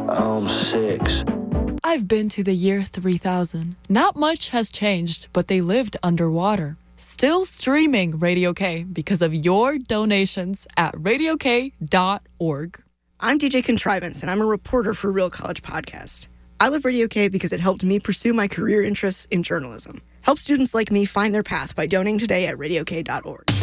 6. I've been to the year 3000. Not much has changed, but they lived underwater. Still streaming Radio K because of your donations at radiok.org. I'm DJ Contrivance, and I'm a reporter for Real College Podcast. I love Radio K because it helped me pursue my career interests in journalism. Help students like me find their path by donating today at radiok.org.